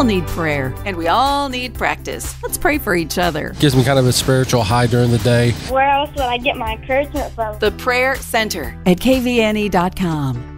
all need prayer, and we all need practice. Let's pray for each other. Gives me kind of a spiritual high during the day. Where else would I get my encouragement from? The Prayer Center at kvne.com.